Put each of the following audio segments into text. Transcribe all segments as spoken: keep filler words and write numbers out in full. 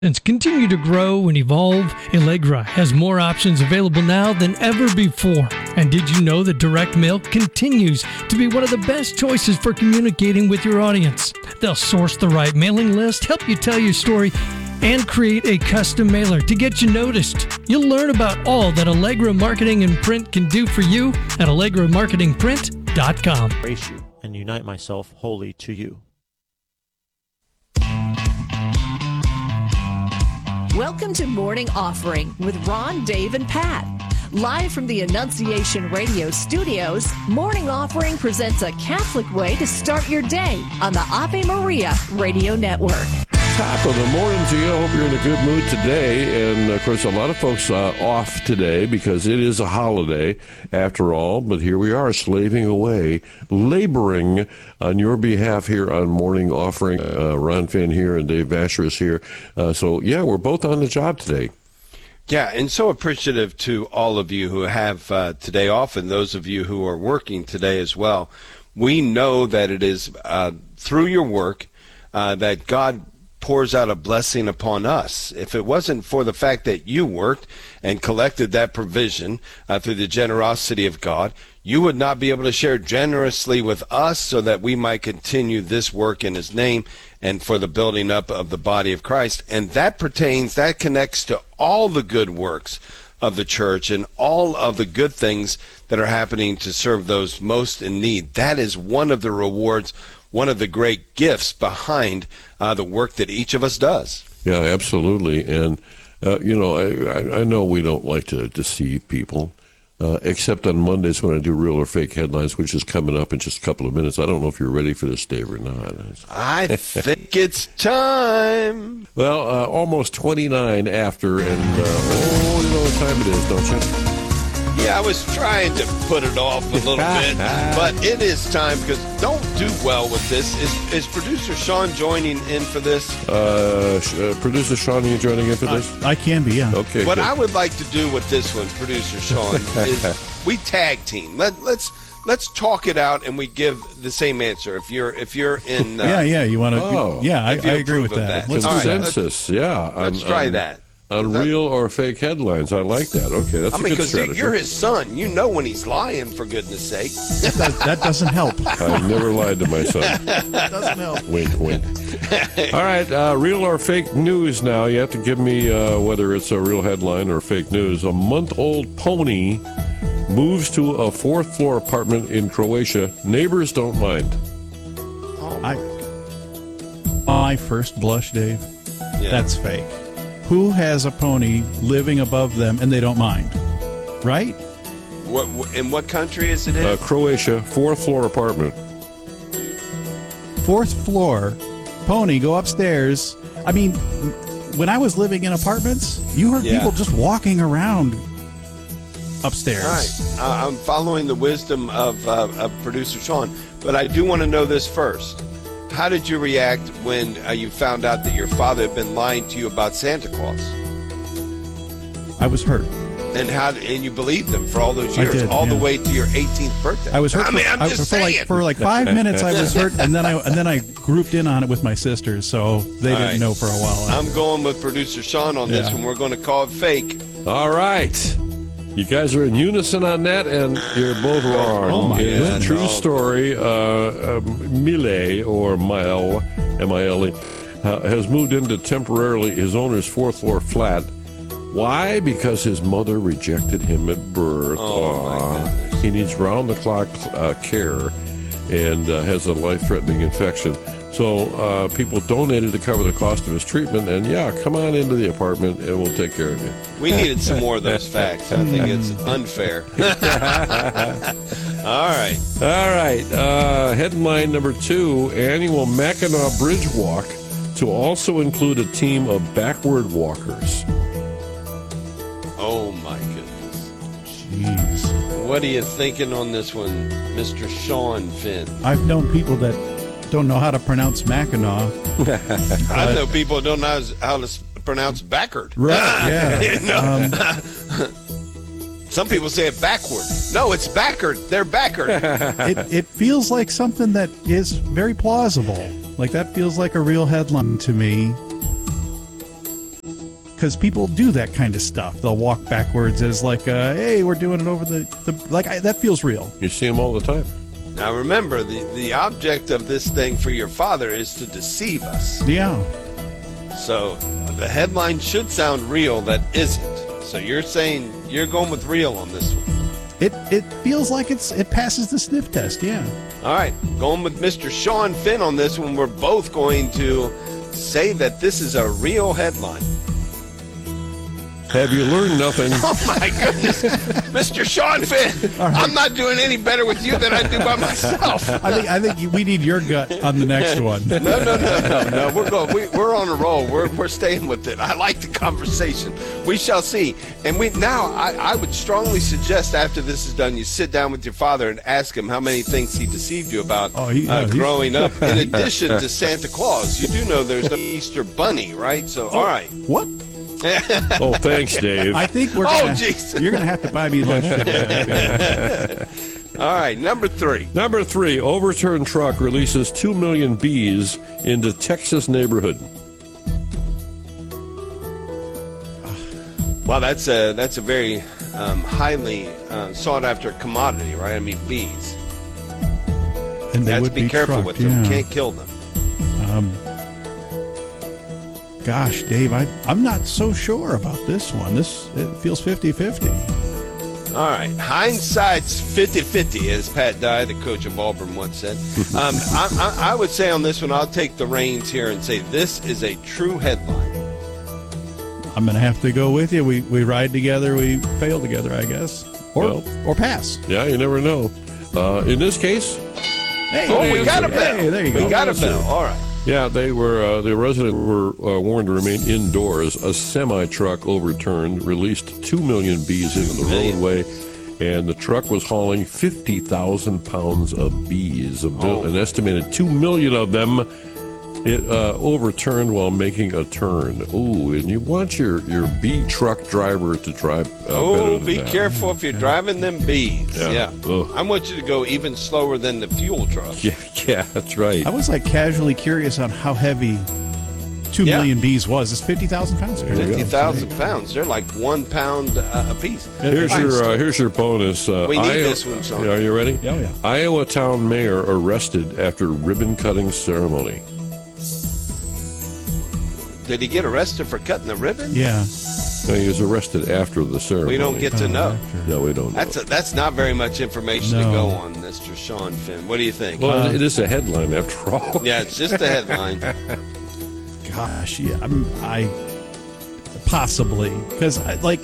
Continue to grow and evolve, Allegra has more options available now than ever before. And did you know that direct mail continues to be one of the best choices for communicating with your audience? They'll source the right mailing list, help you tell your story, and create a custom mailer to get you noticed. You'll learn about all that Allegra Marketing and Print can do for you at allegra marketing print dot com. Embrace you and unite myself wholly to you. Welcome to Morning Offering with Ron, Dave, and Pat. Live from the Annunciation Radio studios, Morning Offering presents a Catholic way to start your day on the Ave Maria Radio Network. Top of the morning to you. I hope you're in a good mood today. And, of course, a lot of folks uh, off today because it is a holiday after all. But here we are slaving away, laboring on your behalf here on Morning Offering. Uh, Ron Finn here and Dave Basher is here. Uh, so, yeah, we're both on the job today. Yeah, and so appreciative to all of you who have uh, today off and those of you who are working today as well. We know that it is uh, through your work uh, that God pours out a blessing upon us. If it wasn't for the fact that you worked and collected that provision uh, through the generosity of God, you would not be able to share generously with us so that we might continue this work in his name and for the building up of the body of Christ. And that pertains, that connects to all the good works of the church and all of the good things that are happening to serve those most in need. That is one of the rewards, one of the great gifts behind uh, the work that each of us does. Yeah, absolutely. And, uh, you know, I, I know we don't like to deceive people, uh, except on Mondays when I do real or fake headlines, which is coming up in just a couple of minutes. I don't know if you're ready for this, Dave, or not. I think it's time. Well, uh, almost twenty-nine after, and, uh, oh, you know what time it is, don't you? Yeah, I was trying to put it off a little bit, but it is time because don't do well with this. Is is producer Sean joining in for this? Uh, uh, producer Sean, are you joining in for this? I, I can be, yeah. Okay. What good. I would like to do with this one, producer Sean, is we tag team. Let let's let's talk it out, and we give the same answer. If you're if you're in, uh, yeah, yeah, you want to? Oh. Yeah, I, I agree approve with of that. that. Let's All do right, that. Consensus, yeah. Let's on, try on, that. On that, real or fake headlines. I like that. Okay, that's I a mean, good because strategy. you're his son. You know when he's lying, for goodness sake. That, that doesn't help. I've never lied to my son. That doesn't help. Wink, wink. All right, uh, real or fake news now. You have to give me uh, whether it's a real headline or fake news. A month-old pony moves to a fourth-floor apartment in Croatia. Neighbors don't mind. I, my first blush, Dave, Yeah. that's fake. Who has a pony living above them and they don't mind? Right? What, what in what country is it in? Uh, Croatia, fourth-floor apartment. Fourth floor, pony, go upstairs. I mean, when I was living in apartments, you heard Yeah. people just walking around upstairs. All right. Uh, I'm following the wisdom of, uh, of producer Sean, but I do want to know this first. How did you react when uh, you found out that your father had been lying to you about Santa Claus? I was hurt. And how? And you believed him for all those I years, did, all yeah. the way to your eighteenth birthday. I was hurt. I mean, for, I'm I- just for saying. like for like five minutes. I was hurt, and then I and then I grouped in on it with my sisters, so they All didn't right. know for a while. I'm going with producer Sean on this Yeah. one. We're going to call it fake. All right. You guys are in unison on that, and you're both wrong. Oh, my It is a goodness. true story. Uh, um, Mile, or Mile, M I L E, uh, has moved into temporarily his owner's fourth-floor flat. Why? Because his mother rejected him at birth. Oh, my Aw. goodness. He needs round-the-clock uh, care and uh, has a life-threatening infection. So uh, people donated to cover the cost of his treatment, and yeah, come on into the apartment and we'll take care of you. We needed some more of those facts. I think it's unfair. All right. All right. Uh, headline number two, annual Mackinac Bridge Walk to also include a team of backward walkers. Oh, my goodness. Jeez. What are you thinking on this one, Mister Sean Finn? I've known people that don't know how to pronounce Mackinac. I know people who don't know how to s- pronounce backward. Right? Yeah. You know? Um, Some people say it backward. No, it's backward. They're backward. it it feels like something that is very plausible. Like that feels like a real headline to me. because people do that kind of stuff. They'll walk backwards as like, uh, hey, we're doing it over the, the like, I, that feels real. You see them all the time. Now remember, the, the object of this thing for your father is to deceive us. Yeah. So the headline should sound real that isn't. So you're saying you're going with real on this one. It it feels like it's it passes the sniff test, yeah. All right, going with Mister Sean Finn on this one. We're both going to say that this is a real headline. Have you learned nothing? Oh my goodness, Mister Sean Finn! Right. I'm not doing any better with you than I do by myself. I think I think we need your gut on the next one. No, no, no, no, no. We're going. We, we're on a roll. We're we're staying with it. I like the conversation. We shall see. And we now, I, I would strongly suggest after this is done, you sit down with your father and ask him how many things he deceived you about oh, he, uh, no, growing up. In addition to Santa Claus, you do know there's no Easter Bunny, right? So, all right. What? Oh, thanks, Dave. I think we're. Oh, gonna, jeez. You're going to have to buy me lunch today. All right, number three. Number three, overturned truck releases two million bees into Texas neighborhood. Well, that's a that's a very um, highly uh, sought after commodity, right? I mean, bees. And they You have would to be, be careful trucked, with them. yeah. Can't kill them. Um, gosh, Dave, I, I'm not so sure about this one. This it feels fifty-fifty. All right. Hindsight's fifty-fifty, as Pat Dye, the coach of Auburn, once said. Um, I, I, I would say on this one, I'll take the reins here and say this is a true headline. I'm going to have to go with you. We we ride together, we fail together, I guess. Or Well. or pass. Yeah, you never know. Uh, in this case, Hey, Oh, we got a bell. Hey, there you we go. got a bell. All right. yeah, they were uh, the residents were uh, warned to remain indoors. A semi truck overturned, released two million bees into the roadway, and the truck was hauling fifty thousand pounds of bees. A bil- Oh. An estimated two million of them. It uh, overturned while making a turn. Ooh, and you want your, your bee truck driver to drive uh, better Oh, than be that. careful if you're driving them bees. Yeah. Yeah. Ugh. I want you to go even slower than the fuel truck. Yeah, yeah, that's right. I was like casually curious on how heavy two Yeah. million bees was. It's fifty thousand pounds. There you go. fifty thousand pounds. They're like one pound uh, a piece. Here's your uh, here's your bonus. Uh, We need Iowa- this one, Sean. Are you ready? Yeah, yeah. Iowa town mayor arrested after ribbon cutting ceremony. Did he get arrested for cutting the ribbon? Yeah. No, he was arrested after the ceremony. We don't get to know. No, we don't know. That's a, that's not very much information to No. go on, Mister Sean Finn. What do you think? well, it is a headline after all. Yeah, it's just a headline. Gosh, yeah. I'm, I possibly because I like.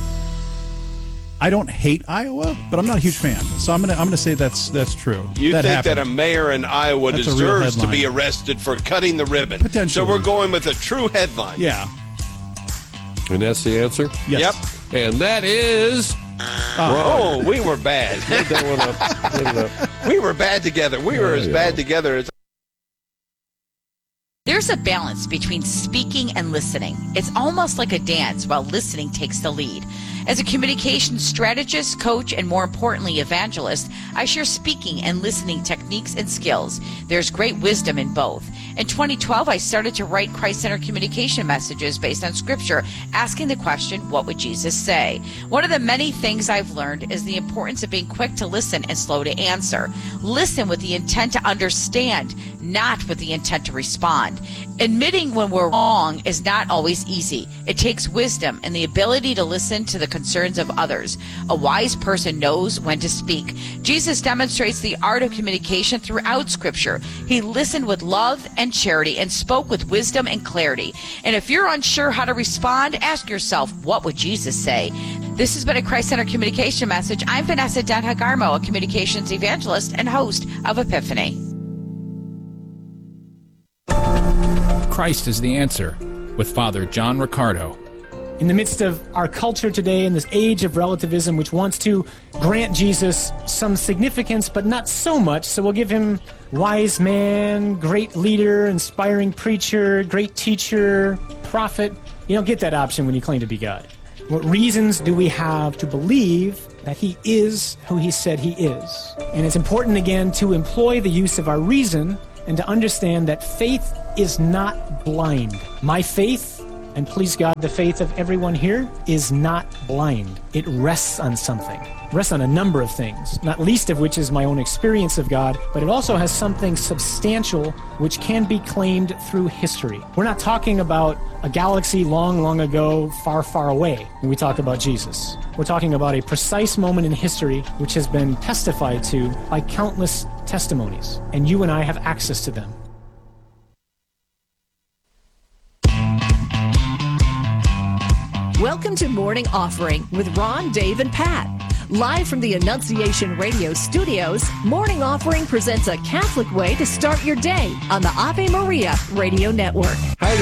I don't hate Iowa, but I'm not a huge fan. So I'm gonna I'm gonna say that's that's true. You that think happened. that a mayor in Iowa That's a real deserves to headline. be arrested for cutting the ribbon? Potentially. So we're going with a true headline. Yeah. And that's the answer? Yes. Yep. And that is Oh, we were bad. Put that one up. Put it up. We were bad together. We were There as you bad go. together as. There's a balance between speaking and listening. It's almost like a dance while listening takes the lead. As a communications strategist, coach, and more importantly, evangelist, I share speaking and listening techniques and skills. There's great wisdom in both. In twenty twelve, I started to write Christ-centered communication messages based on scripture, asking the question, what would Jesus say? One of the many things I've learned is the importance of being quick to listen and slow to answer. Listen with the intent to understand, not with the intent to respond. Admitting when we're wrong is not always easy. It takes wisdom and the ability to listen to the concerns of others. A wise person knows when to speak. Jesus demonstrates the art of communication throughout Scripture. He listened with love and charity and spoke with wisdom and clarity. And if you're unsure how to respond, ask yourself, what would Jesus say? This has been a Christ-centered communication message. I'm Vanessa Denhagarmo, a communications evangelist and host of Epiphany. Christ is the answer, with Father John Riccardo. In the midst of our culture today, in this age of relativism, which wants to grant Jesus some significance, but not so much, so we'll give him wise man, great leader, inspiring preacher, great teacher, prophet. You don't get that option when you claim to be God. What reasons do we have to believe that he is who he said he is? And it's important, again, to employ the use of our reason and to understand that faith is not blind. My faith And please God, the faith of everyone here is not blind. It rests on something. It rests on a number of things, not least of which is my own experience of God, but it also has something substantial which can be claimed through history. We're not talking about a galaxy long, long ago, far, far away when we talk about Jesus. We're talking about a precise moment in history which has been testified to by countless testimonies, and you and I have access to them. Welcome to Morning Offering with Ron, Dave, and Pat. Live from the Annunciation Radio studios, Morning Offering presents a Catholic way to start your day on the Ave Maria Radio Network. Hi,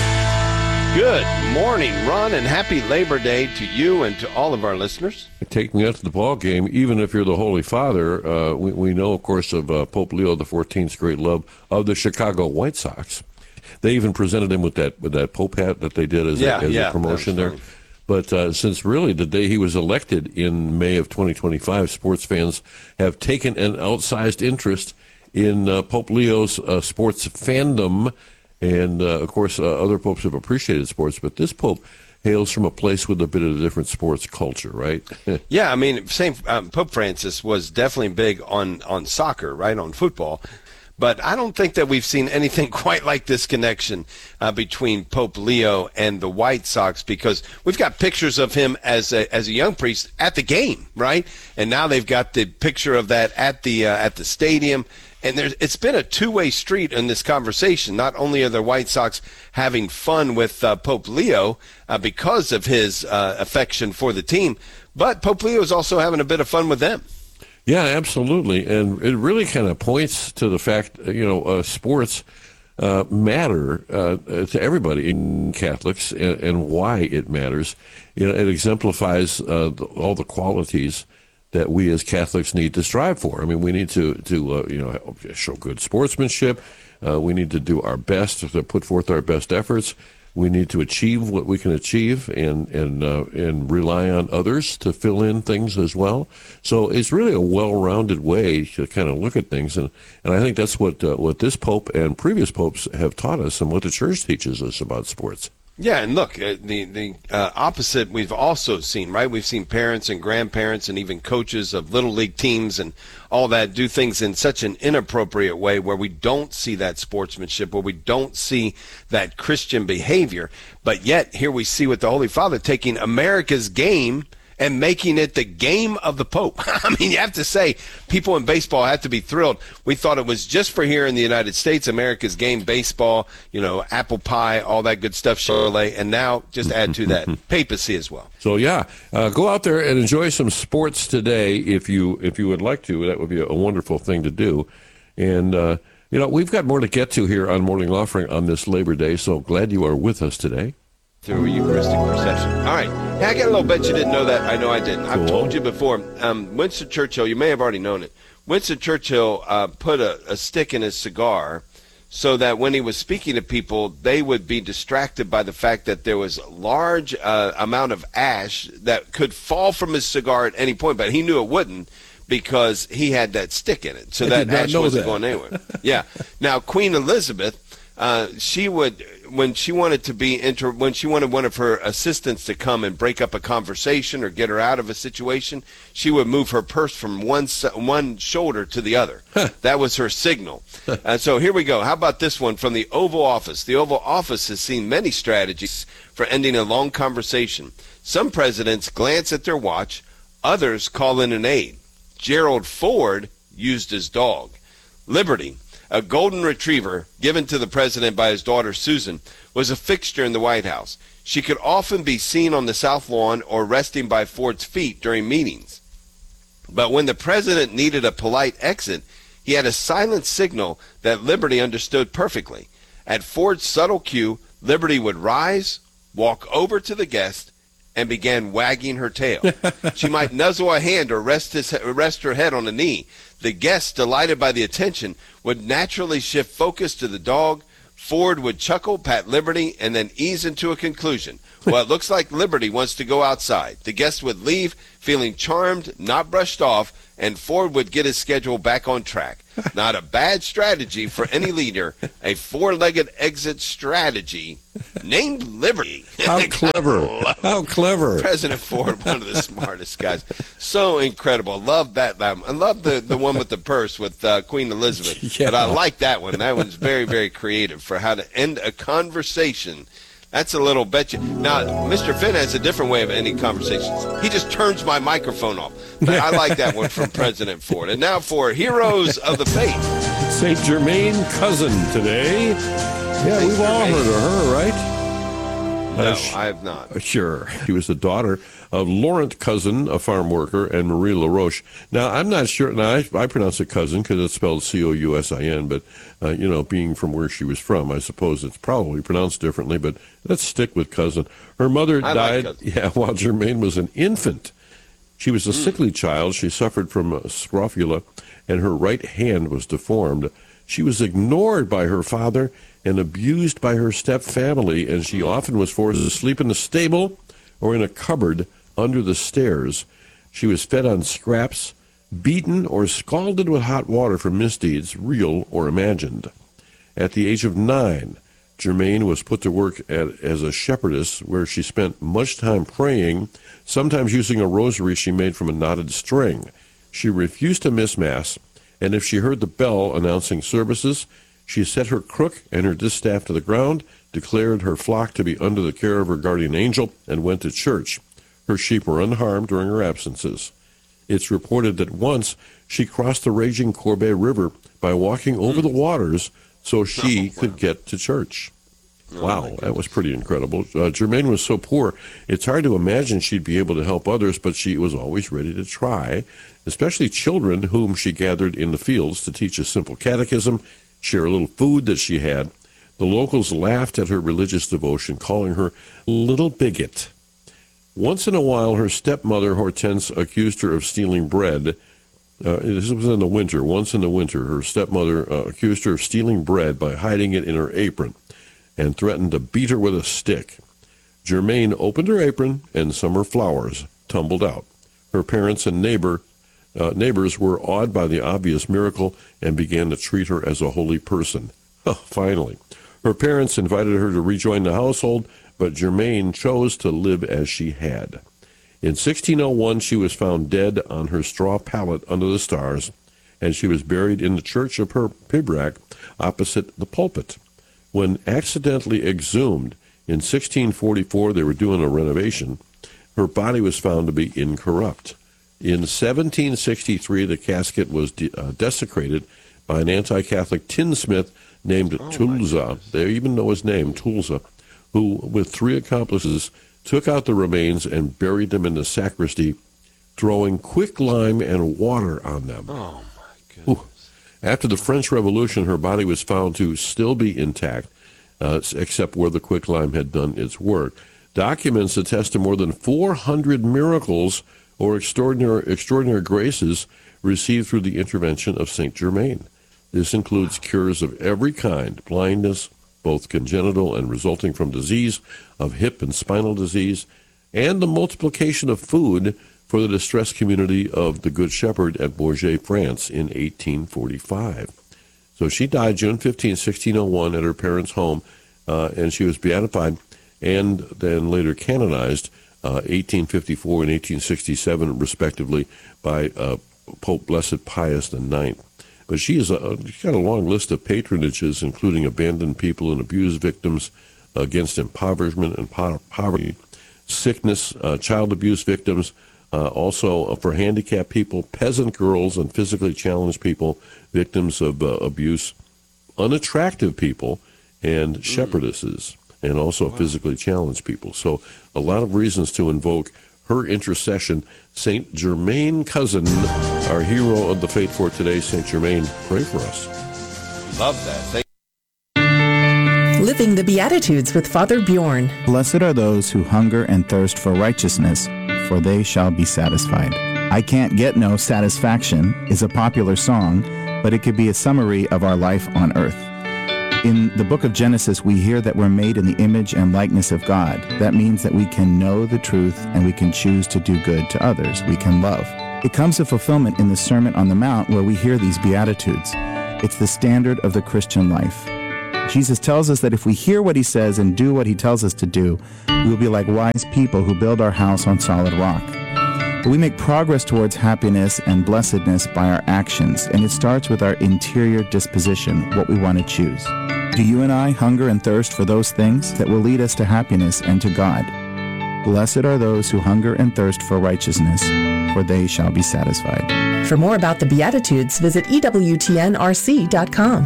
Dave. Good morning, Ron, and happy Labor Day to you and to all of our listeners. Take me out to the ball game, even if you're the Holy Father. Uh, we, we know, of course, of uh, Pope Leo the fourteenth's great love of the Chicago White Sox. They even presented him with that with that Pope hat that they did as, yeah, a, as yeah, a promotion there. funny. But uh, since really the day he was elected in May of twenty twenty-five, sports fans have taken an outsized interest in uh, Pope Leo's uh, sports fandom. And, uh, of course, uh, other popes have appreciated sports, but this pope hails from a place with a bit of a different sports culture, right? Yeah, I mean, same. Um, Pope Francis was definitely big on, on soccer, right, on football. But I don't think that we've seen anything quite like this connection uh, between Pope Leo and the White Sox, because we've got pictures of him as a, as a young priest at the game, right? And now they've got the picture of that at the uh, at the stadium. And there's, it's been a two-way street in this conversation. Not only are the White Sox having fun with uh, Pope Leo uh, because of his uh, affection for the team, but Pope Leo is also having a bit of fun with them. Yeah, absolutely. And it really kind of points to the fact, you know, uh, sports uh, matter uh, to everybody, in Catholics, and, and why it matters. You know, it exemplifies uh, the, all the qualities that we as Catholics need to strive for. I mean, we need to, to uh, you know, show good sportsmanship. Uh, we need to do our best, to put forth our best efforts. We need to achieve what we can achieve and and uh, and rely on others to fill in things as well. So it's really a well-rounded way to kind of look at things, and, and I think that's what uh, what this Pope and previous popes have taught us, and what the Church teaches us about sports. Yeah, and look, uh, the the uh, opposite we've also seen, right? We've seen parents and grandparents and even coaches of little league teams and all that do things in such an inappropriate way, where we don't see that sportsmanship, where we don't see that Christian behavior. But yet here we see with the Holy Father taking America's game and making it the game of the Pope. I mean, you have to say, people in baseball have to be thrilled. We thought it was just for here in the United States, America's game, baseball, you know, apple pie, all that good stuff, Chevrolet, and now just add to that papacy as well. So, yeah, uh, go out there and enjoy some sports today if you if you would like to. That would be a wonderful thing to do. And, uh, you know, we've got more to get to here on Morning Offering on this Labor Day, so glad you are with us today. Through a Eucharistic procession. All right. Hey, I got a little bet you didn't know that. I know I didn't. I've told you before. Um, Winston Churchill, you may have already known it. Winston Churchill uh, put a, a stick in his cigar so that when he was speaking to people, they would be distracted by the fact that there was a large uh, amount of ash that could fall from his cigar at any point, but he knew it wouldn't because he had that stick in it. So I that did not ash know wasn't that. going anywhere. Yeah. Now, Queen Elizabeth, uh, she would... when she wanted to be inter, when she wanted one of her assistants to come and break up a conversation or get her out of a situation, she would move her purse from one one shoulder to the other. That was her signal. And so here we go. How about this one from the Oval Office? The Oval Office has seen many strategies for ending a long conversation. Some presidents glance at their watch. Others call in an aide. Gerald Ford used his dog. Liberty, a golden retriever given to the president by his daughter Susan, was a fixture in the White House. She could often be seen on the South Lawn or resting by Ford's feet during meetings. But when the president needed a polite exit, he had a silent signal that Liberty understood perfectly. At Ford's subtle cue, Liberty would rise, walk over to the guest, and began wagging her tail. She might nuzzle a hand or rest, his, rest her head on a knee. The guest, delighted by the attention, would naturally shift focus to the dog. Ford would chuckle, pat Liberty, and then ease into a conclusion. Well, it looks like Liberty wants to go outside. The guest would leave, feeling charmed, not brushed off, and Ford would get his schedule back on track. Not a bad strategy for any leader. A four-legged exit strategy named Liberty. How clever. How clever. President Ford, one of the smartest guys. So incredible. Love that. Um, I love the, the one with the purse with uh, Queen Elizabeth. Yeah. But I like that one. That one's very, very creative for how to end a conversation. That's a little betcha. Now, Mister Finn has a different way of ending conversations. He just turns my microphone off. But I like that one from President Ford. And now for Heroes of the Faith. Saint Germain Cousin today. Yeah, Saint we've all Germain. heard of her, right? No, Uh, sh- I have not. Uh, Sure. She was the daughter of Laurent Cousin, a farm worker, and Marie LaRoche. Now, I'm not sure. Now, I, I pronounce it cousin because it's spelled C O U S I N, but, uh, you know, being from where she was from, I suppose it's probably pronounced differently, but let's stick with cousin. Her mother I like died cousin. yeah, while Germain was an infant. She was a Mm. sickly child. She suffered from uh, scrofula, and her right hand was deformed. She was ignored by her father and abused by her step-family, and she often was forced to sleep in a stable or in a cupboard under the stairs. She was fed on scraps, beaten, or scalded with hot water for misdeeds, real or imagined. At the age of nine, Germain was put to work at, as a shepherdess, where she spent much time praying, sometimes using a rosary she made from a knotted string. She refused to miss Mass, and if she heard the bell announcing services, she set her crook and her distaff to the ground, declared her flock to be under the care of her guardian angel, and went to church. Her sheep were unharmed during her absences. It's reported that once she crossed the raging Corbeil River by walking over the waters so she Oh, wow. could get to church. Oh, Wow, that was pretty incredible. Uh, Germain was so poor, it's hard to imagine she'd be able to help others, but she was always ready to try, especially children whom she gathered in the fields to teach a simple catechism, share a little food that she had. The locals laughed at her religious devotion, calling her Little Bigot. Once in a while, her stepmother, Hortense, accused her of stealing bread. Uh, this was in the winter. Once in the winter, her stepmother uh, accused her of stealing bread by hiding it in her apron and threatened to beat her with a stick. Germain opened her apron, and summer flowers tumbled out. Her parents and neighbor uh, neighbors were awed by the obvious miracle and began to treat her as a holy person. Oh, finally. Her parents invited her to rejoin the household, but Germain chose to live as she had. In sixteen oh one, she was found dead on her straw pallet under the stars, and she was buried in the church of her Pibrac opposite the pulpit. When accidentally exhumed in sixteen forty-four, they were doing a renovation, her body was found to be incorrupt. In seventeen sixty-three, the casket was de- uh, desecrated by an anti-Catholic tinsmith named Oh, Tulza. They even know his name, Tulza, who, with three accomplices, took out the remains and buried them in the sacristy, throwing quicklime and water on them. Oh, my goodness. Ooh. After the French Revolution, her body was found to still be intact, uh, except where the quicklime had done its work. Documents attest to more than four hundred miracles or extraordinary, extraordinary graces received through the intervention of Saint Germain. This includes cures of every kind: blindness, both congenital and resulting from disease, of hip and spinal disease, and the multiplication of food for the distressed community of the Good Shepherd at Bourget, France in eighteen forty-five. So she died June fifteenth, sixteen oh one at her parents' home, uh, and she was beatified and then later canonized uh, eighteen fifty-four and eighteen sixty-seven, respectively, by uh, Pope Blessed Pius the Ninth. But she has a, she's got a long list of patronages, including abandoned people and abuse victims, against impoverishment and po- poverty, sickness, uh, child abuse victims, uh, also for handicapped people, peasant girls, and physically challenged people, victims of uh, abuse, unattractive people, and mm. shepherdesses, and also wow. physically challenged people. So a lot of reasons to invoke her intercession. Saint Germain Cousin, our hero of the faith for today. Saint Germain, pray for us. Love that. Thank Living the Beatitudes with Father Bjorn. Blessed are those who hunger and thirst for righteousness, for they shall be satisfied. I Can't Get No Satisfaction is a popular song, but it could be a summary of our life on earth. In the book of Genesis, we hear that we're made in the image and likeness of God. That means that we can know the truth and we can choose to do good to others. We can love. It comes to fulfillment in the Sermon on the Mount where we hear these Beatitudes. It's the standard of the Christian life. Jesus tells us that if we hear what he says and do what he tells us to do, we will be like wise people who build our house on solid rock. But we make progress towards happiness and blessedness by our actions, and it starts with our interior disposition, what we want to choose. Do you and I hunger and thirst for those things that will lead us to happiness and to God? Blessed are those who hunger and thirst for righteousness, for they shall be satisfied. For more about the Beatitudes, visit E W T N R C dot com.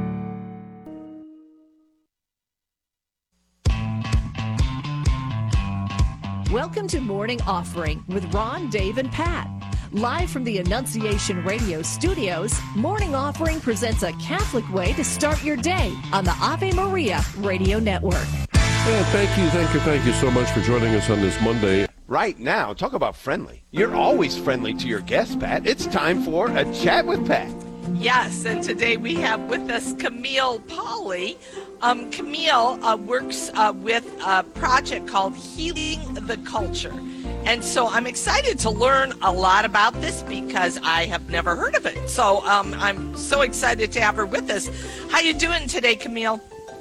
Welcome to Morning Offering with Ron, Dave, and Pat. Live from the Annunciation Radio studios, Morning Offering presents a Catholic way to start your day on the Ave Maria Radio Network. Yeah, thank you, thank you, thank you so much for joining us on this Monday. Right now, talk about friendly. You're always friendly to your guests, Pat. It's time for a chat with Pat. Yes, and today we have with us Camille Pauley. Um, Camille uh, works uh, with a project called Healing the Culture. And so I'm excited to learn a lot about this because I have never heard of it. So um, I'm so excited to have her with us. How you doing today, Camille?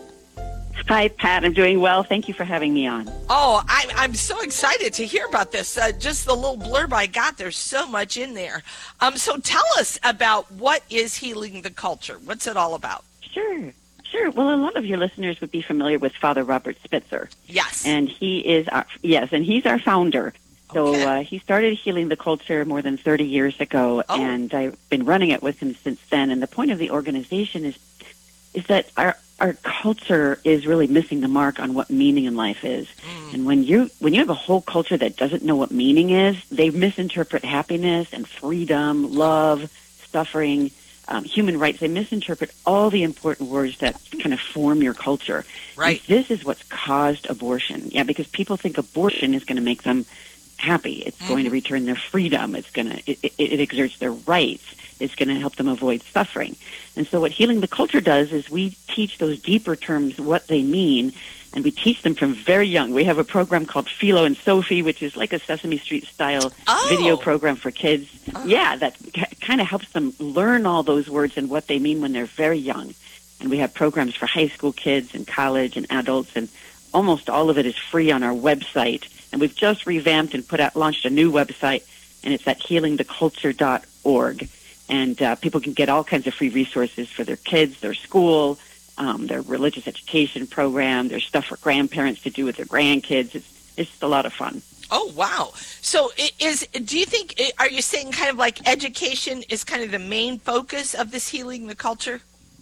Hi, Pat. I'm doing well. Thank you for having me on. Oh, I, I'm so excited to hear about this. Uh, just the little blurb I got, there's so much in there. Um, so tell us about what is Healing the Culture. What's it all about? Sure. Sure. Well, a lot of your listeners would be familiar with Father Robert Spitzer. Yes. And he is our, yes, and he's our founder. So okay. uh, he started Healing the Culture more than thirty years ago, oh. and I've been running it with him since then. And the point of the organization is is that our our culture is really missing the mark on what meaning in life is. Mm. And when you when you have a whole culture that doesn't know what meaning is, they misinterpret happiness and freedom, love, suffering, um, human rights. They misinterpret all the important words that kind of form your culture. Right. And this is what's caused abortion. Yeah, because people think abortion is going to make them happy. It's mm. going to return their freedom. It's going to it, it, it exerts their rights. It's going to help them avoid suffering. And so what Healing the Culture does is we teach those deeper terms, what they mean, and we teach them from very young. We have a program called Philo and Sophie, which is like a Sesame Street-style oh. video program for kids. Oh. Yeah, that c- kind of helps them learn all those words and what they mean when they're very young. And we have programs for high school kids and college and adults, and almost all of it is free on our website. And we've just revamped and put out, launched a new website, and it's at healing the culture dot org. And uh, people can get all kinds of free resources for their kids, their school, um, their religious education program. There's stuff for grandparents to do with their grandkids. It's it's just a lot of fun. Oh, wow. So is do you think, are you saying kind of like education is kind of the main focus of this Healing the Culture?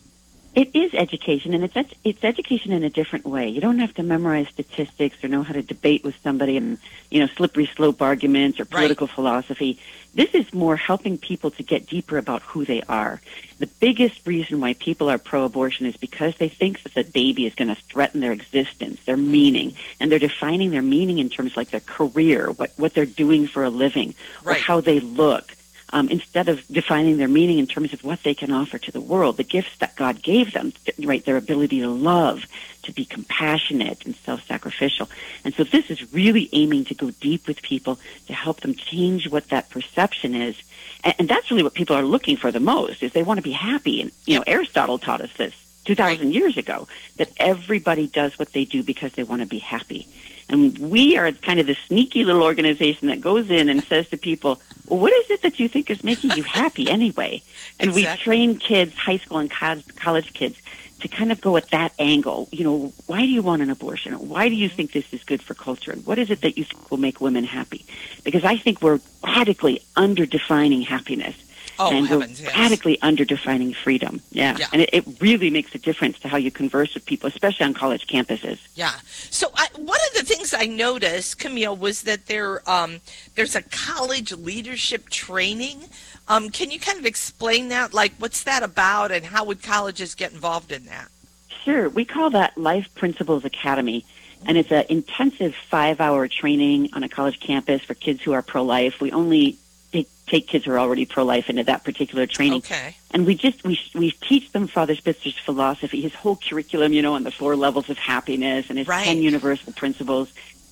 It is education, and it's it's education in a different way. You don't have to memorize statistics or know how to debate with somebody and, you know, slippery slope arguments or political right. philosophy. This is more helping people to get deeper about who they are. The biggest reason why people are pro-abortion is because they think that the baby is going to threaten their existence, their meaning, and they're defining their meaning in terms like their career, what, what they're doing for a living, right. or how they look. Um, instead of defining their meaning in terms of what they can offer to the world, the gifts that God gave them, right, their ability to love, to be compassionate and self-sacrificial. And so this is really aiming to go deep with people to help them change what that perception is. And, and that's really what people are looking for the most, is they want to be happy. And, you know, Aristotle taught us this two thousand years ago, that everybody does what they do because they want to be happy. And we are kind of the sneaky little organization that goes in and says to people, well, what is it that you think is making you happy anyway? And exactly. we train kids, high school and college kids, to kind of go at that angle. You know, why do you want an abortion? Why do you think this is good for culture? And what is it that you think will make women happy? Because I think we're radically under-defining happiness. Oh, and heavens, we're yes. radically under-defining freedom. Yeah. yeah. And it, it really makes a difference to how you converse with people, especially on college campuses. Yeah. So I, one of the things I noticed, Camille, was that there um, there's a college leadership training. Um, can you kind of explain that? Like, what's that about, and how would colleges get involved in that? Sure. We call that Life Principles Academy. And it's an intensive five-hour training on a college campus for kids who are pro-life. We only take kids who are already pro-life into that particular training. Okay. And we just, we we teach them Father Spitzer's philosophy, his whole curriculum, you know, on the four levels of happiness and his right. ten universal principles.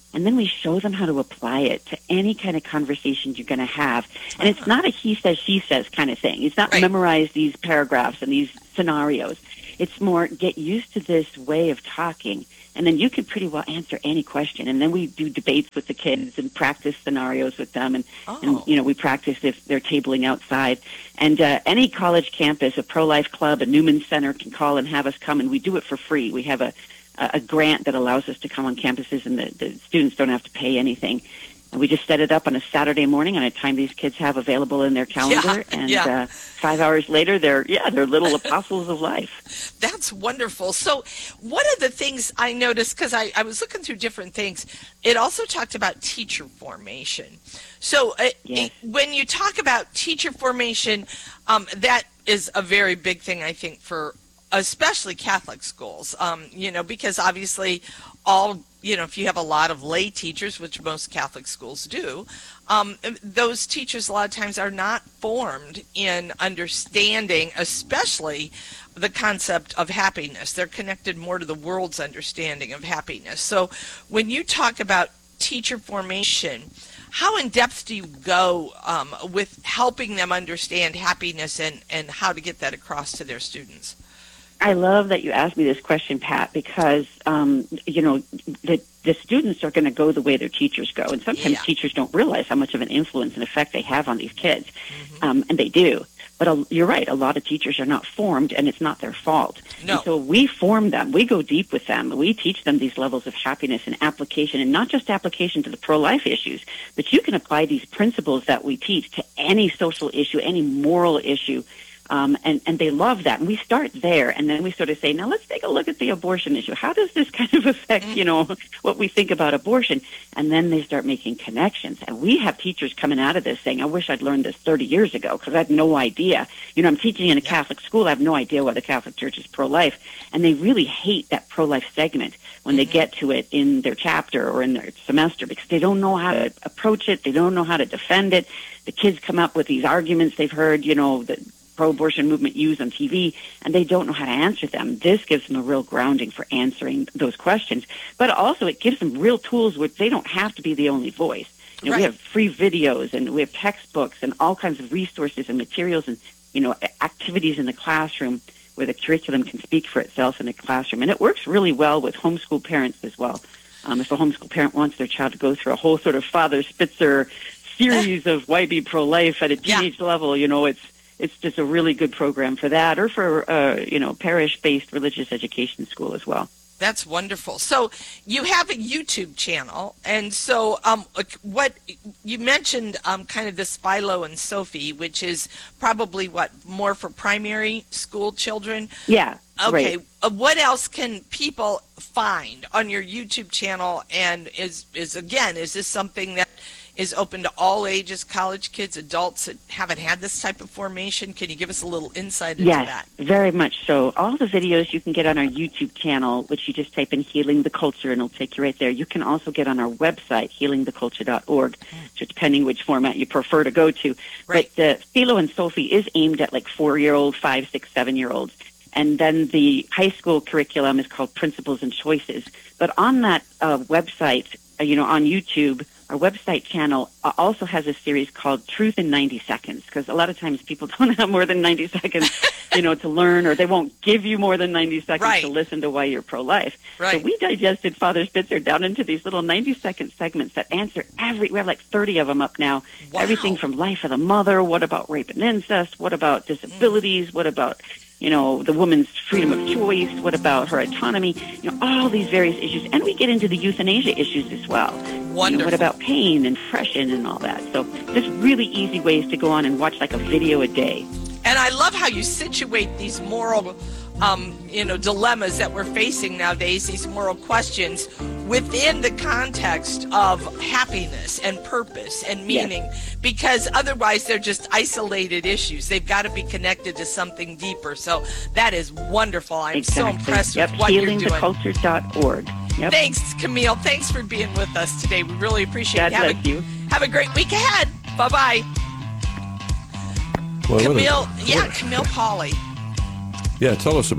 and then we show them how to apply it to any kind of conversation you're going to have. And it's not a he says, she says kind of thing. It's not Right. memorize these paragraphs and these scenarios. It's more get used to this way of talking, and then you can pretty well answer any question. And then we do debates with the kids and practice scenarios with them, and, Oh. and you know, we practice if they're tabling outside. And uh, any college campus, a pro-life club, a Newman Center can call and have us come, and we do it for free. We have a, a grant that allows us to come on campuses, and the, the students don't have to pay anything. And we just set it up on a Saturday morning on a time these kids have available in their calendar. Yeah, and yeah. Uh, five hours later, they're, yeah, they're little apostles of life. That's wonderful. So one of the things I noticed, because I, I was looking through different things, it also talked about teacher formation. So uh, Yes. it, when you talk about teacher formation, um, that is a very big thing, I think, for especially Catholic schools, um, you know, because obviously all, you know, if you have a lot of lay teachers, which most Catholic schools do, um, those teachers a lot of times are not formed in understanding, especially the concept of happiness. They're connected more to the world's understanding of happiness. So when you talk about teacher formation, how in depth do you go um, with helping them understand happiness and, and how to get that across to their students? I love that you asked me this question, Pat, because, um, you know, the, the students are going to go the way their teachers go. And sometimes Yeah. teachers don't realize how much of an influence and effect they have on these kids. Mm-hmm. Um, and they do. But uh, you're right. A lot of teachers are not formed, and it's not their fault. No. And so we form them. We go deep with them. We teach them these levels of happiness and application, and not just application to the pro-life issues, but you can apply these principles that we teach to any social issue, any moral issue. Um, and, and they love that. And we start there, and then we sort of say, now let's take a look at the abortion issue. How does this kind of affect, you know, what we think about abortion? And then they start making connections. And we have teachers coming out of this saying, I wish I'd learned this thirty years ago because I had no idea. You know, I'm teaching in a Catholic school. I have no idea why the Catholic Church is pro-life. And they really hate that pro-life segment when they get to it in their chapter or in their semester because they don't know how to approach it. They don't know how to defend it. The kids come up with these arguments they've heard, you know, that pro-abortion movement use on T V, and they don't know how to answer them. This gives them a real grounding for answering those questions, but also it gives them real tools where they don't have to be the only voice. You know, Right. we have free videos, and we have textbooks, and all kinds of resources and materials, and you know, activities in the classroom where the curriculum can speak for itself in the classroom, and it works really well with homeschool parents as well. Um, if a homeschool parent wants their child to go through a whole sort of Father Spitzer series of why be pro-life at a teenage Yeah. level, you know, it's it's just a really good program for that, or for, uh, you know, parish-based religious education school as well. That's wonderful. So you have a YouTube channel, and so um, what you mentioned, um, kind of this Philo and Sophie, which is probably what more for primary school children. Yeah. Okay. Right. Uh, what else can people find on your YouTube channel? And is is again, is this something that is open to all ages, college kids, adults that haven't had this type of formation? Can you give us a little insight into Yes, that? very much so. All the videos you can get on our YouTube channel, which you just type in Healing the Culture, and it'll take you right there. You can also get on our website, healing the culture dot org, just depending which format you prefer to go to. Right. But uh, Philo and Sophie is aimed at like four-year-old, five, six, seven-year-olds. And then the high school curriculum is called Principles and Choices. But on that uh, website, uh, you know, on YouTube, our website channel uh, also has a series called Truth in ninety seconds, because a lot of times people don't have more than ninety seconds, you know, to learn, or they won't give you more than ninety seconds Right. to listen to why you're pro-life. Right. So we digested Father Spitzer down into these little ninety-second segments that answer every, we have like thirty of them up now. Wow. Everything from life of the mother, what about rape and incest, what about disabilities, what about, you know, the woman's freedom of choice, what about her autonomy, you know, all these various issues. And we get into the euthanasia issues as well. Wonderful. You know, what about pain and depression and all that? So just really easy ways to go on and watch like a video a day. And I love how you situate these moral, um, you know, dilemmas that we're facing nowadays, these moral questions, within the context of happiness and purpose and meaning, yes. Because otherwise they're just isolated issues. They've got to be connected to something deeper. So that is wonderful. I'm exactly. so impressed yep. with what healing you're doing. the culture dot org. Yep. Thanks, Camille. Thanks for being with us today. We really appreciate God it. Have bless a, you. Have a great week ahead. Bye-bye. Well, Camille, a, yeah, Camille Pauley. Yeah, tell us about her.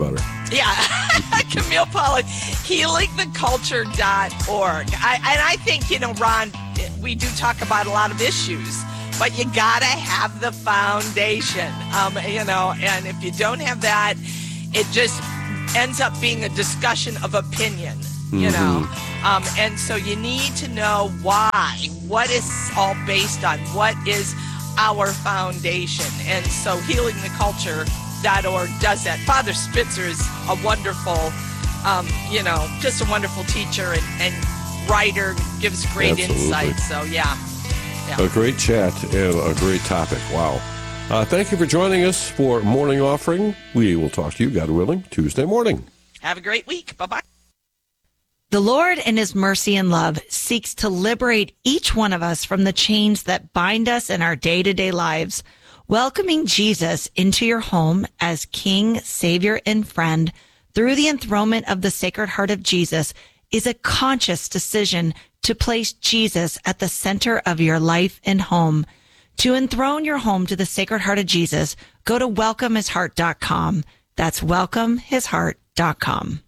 Yeah, Camille Pollock, healing the culture dot org. I, and I think, you know, Ron, we do talk about a lot of issues, but you got to have the foundation, um, you know, and if you don't have that, it just ends up being a discussion of opinion, you mm-hmm. know. Um, and so you need to know why, what is all based on, what is our foundation. And so healing the culture dot org does that. Father Spitzer is a wonderful, um, you know, just a wonderful teacher and, and writer, gives great Absolutely. insight. So, yeah. yeah. A great chat and a great topic. Wow. Uh, thank you for joining us for Morning Offering. We will talk to you, God willing, Tuesday morning. Have a great week. Bye-bye. The Lord, in His mercy and love, seeks to liberate each one of us from the chains that bind us in our day-to-day lives. Welcoming Jesus into your home as King, Savior, and friend through the enthronement of the Sacred Heart of Jesus is a conscious decision to place Jesus at the center of your life and home. To enthrone your home to the Sacred Heart of Jesus, go to welcome his heart dot com. That's welcome his heart dot com.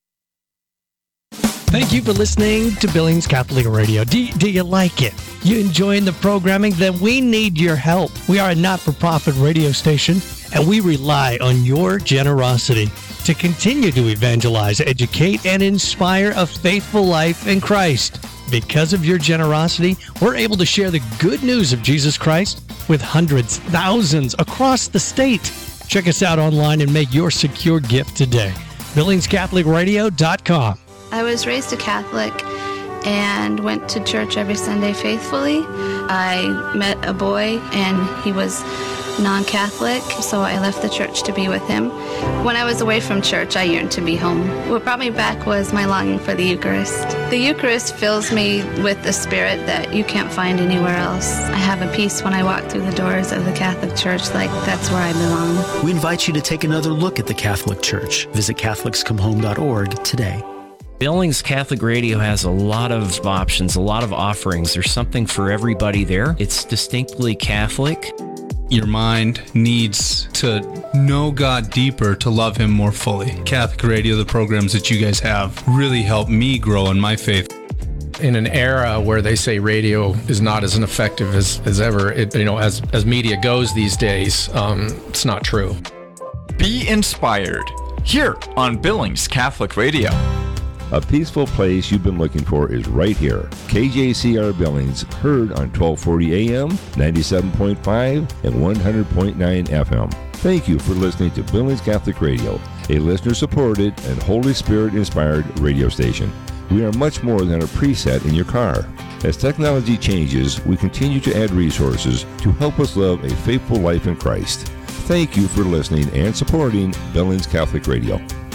Thank you for listening to Billings Catholic Radio. Do, do you like it? You enjoying the programming? Then we need your help. We are a not-for-profit radio station, and we rely on your generosity to continue to evangelize, educate, and inspire a faithful life in Christ. Because of your generosity, we're able to share the good news of Jesus Christ with hundreds, thousands across the state. Check us out online and make your secure gift today. Billings Catholic Radio dot com. I was raised a Catholic and went to church every Sunday faithfully. I met a boy and he was non-Catholic, so I left the church to be with him. When I was away from church, I yearned to be home. What brought me back was my longing for the Eucharist. The Eucharist fills me with the spirit that you can't find anywhere else. I have a peace when I walk through the doors of the Catholic Church, like that's where I belong. We invite you to take another look at the Catholic Church. Visit Catholics Come Home dot org today. Billings Catholic Radio has a lot of options, a lot of offerings. There's something for everybody there. It's distinctly Catholic. Your mind needs to know God deeper to love Him more fully. Catholic Radio, the programs that you guys have, really help me grow in my faith. In an era where they say radio is not as effective as, as ever, it, you know, as, as media goes these days, um, it's not true. Be inspired here on Billings Catholic Radio. A peaceful place you've been looking for is right here. K J C R Billings, heard on twelve forty A M, ninety-seven point five, and one hundred point nine F M. Thank you for listening to Billings Catholic Radio, a listener-supported and Holy Spirit-inspired radio station. We are much more than a preset in your car. As technology changes, we continue to add resources to help us live a faithful life in Christ. Thank you for listening and supporting Billings Catholic Radio.